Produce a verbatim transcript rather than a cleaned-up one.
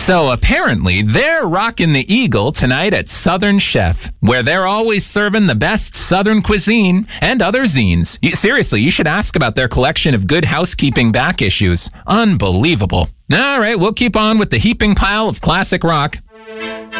So apparently they're rocking the Eagle tonight at Southern Chef, where they're always serving the best Southern cuisine and other zines. You, seriously, you should ask about their collection of Good Housekeeping back issues. Unbelievable. All right, we'll keep on with the heaping pile of classic rock.